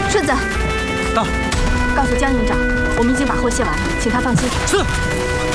顺子， 到。 告诉江营长，我们已经把货卸完了，请他放心。 是。